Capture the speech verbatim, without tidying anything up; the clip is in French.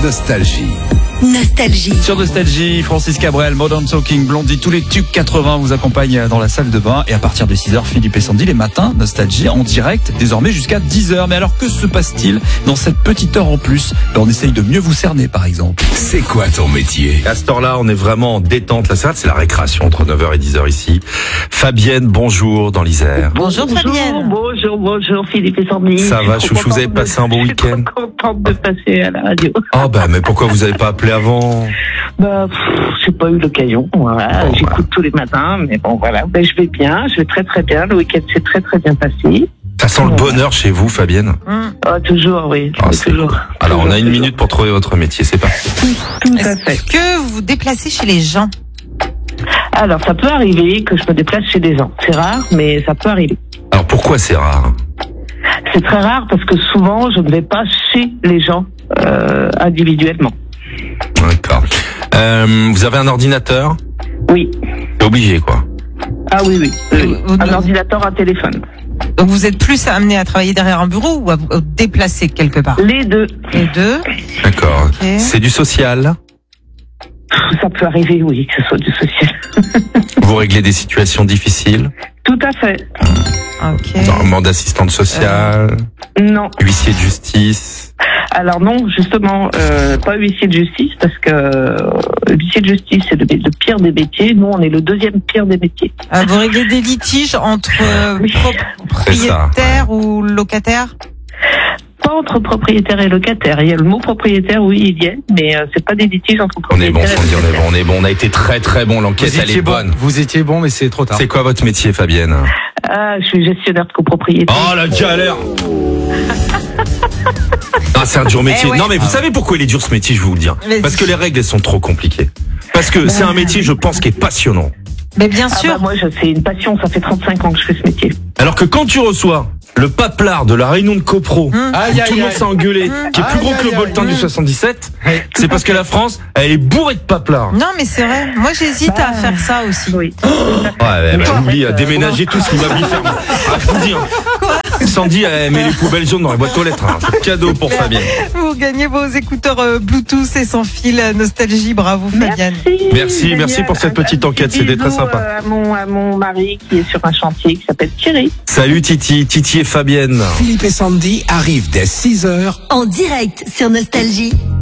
Nostalgie. Nostalgie. Sur Nostalgie, Francis Cabrel, Modern Talking, Blondie, tous les tubes quatre-vingts vous accompagnent dans la salle de bain. Et à partir de six heures, Philippe et Sandy, les matins, Nostalgie en direct, désormais jusqu'à dix heures. Mais alors, que se passe-t-il dans cette petite heure en plus? Ben, on essaye de mieux vous cerner, par exemple. C'est quoi ton métier? À cette heure-là, on est vraiment en détente. La salle, c'est la récréation entre neuf heures et dix heures ici. Fabienne, bonjour dans l'Isère. Bonjour Fabienne. Bonjour, bonjour Philippe et Sandy. Ça va, chouchou, vous avez passé un bon week-end? Je suis trop contente de passer à la radio. Oh bah, mais pourquoi vous avez pas appelé avant? Bah, pff, j'ai pas eu l'occasion. Voilà, Bon, j'écoute bah. tous les matins, mais bon, voilà. Ben, je vais bien, je vais très très bien. Le week-end s'est très très bien passé. Ça sent le bonheur chez vous, Fabienne? Ah, toujours, oui. Ah, c'est toujours. cool. Alors, on a une Toujours. minute pour trouver votre métier, c'est parti. Tout à fait. Est-ce que vous vous déplacez chez les gens? Alors, ça peut arriver que je me déplace chez des gens. C'est rare, mais ça peut arriver. Alors, pourquoi c'est rare? C'est très rare parce que souvent, je ne vais pas chez les gens euh, individuellement. D'accord. Euh, vous avez un ordinateur? Oui. C'est obligé, quoi. Ah oui, oui. oui. Vous- Un vous- ordinateur, un téléphone. Donc vous êtes plus amené à travailler derrière un bureau ou à vous déplacer quelque part? Les deux. Les deux. D'accord. Ok. C'est du social? Ça peut arriver, oui, que ce soit du social. Vous réglez des situations difficiles? Tout à fait. Ok. Normalement d'assistante sociale, Non. huissier de justice. Alors non, justement, euh, pas huissier de justice, parce que euh, huissier de justice, c'est le, le pire des métiers. Nous, on est le deuxième pire des métiers. Euh, vous réglez des litiges entre euh, Oui. propriétaires ou locataires? Pas entre propriétaire et locataire. Il y a le mot propriétaire, oui, il y est, mais euh, c'est pas des litiges entre On est propriétaires bon, et Sandy, on est locataire. bon, on est bon. On a été très très bon. L'enquête, Vous elle est étiez bon, bonne. vous étiez bon, mais c'est trop tard. C'est quoi votre métier, Fabienne? Ah, je suis gestionnaire de copropriété. Oh la galère. Ah, c'est un dur métier. Eh ouais. Non, mais vous savez pourquoi il est dur ce métier, je vais vous le dire. Vas-y. Parce que les règles, elles sont trop compliquées. Parce que c'est un métier, je pense, qui est passionnant. Mais bien Ah sûr. bah, moi, je- c'est une passion, ça fait trente-cinq ans que je fais ce métier. Alors que quand tu reçois le paplard de la réunion de copro, Aïe, où aïe, tout le monde aïe. s'est engueulé, qui est plus Aïe, gros que le aïe, Boltin aïe. du soixante-dix-sept, c'est parce que la France, elle est bourrée de paplards. Non, mais c'est vrai. Moi, j'hésite à faire ça aussi. Oui. Ouais, ouais, bah, Faut oublie, à arrêter, déménager tout ce qui va lui faire. Ah, je vous dis, hein. Sandy, elle met les poubelles jaunes dans les boîtes aux lettres. Hein. C'est cadeau pour Fabienne. Vous gagnez vos écouteurs euh, Bluetooth et sans fil euh, Nostalgie. Bravo, Fabienne. Merci. Merci, Daniel. merci pour cette petite Un enquête, petit c'était très bisou, sympa. euh, À mon, à mon mari qui est sur un chantier qui s'appelle Thierry. Salut Titi, Titi et Fabienne. Philippe et Sandy arrivent dès six heures En direct sur Nostalgie.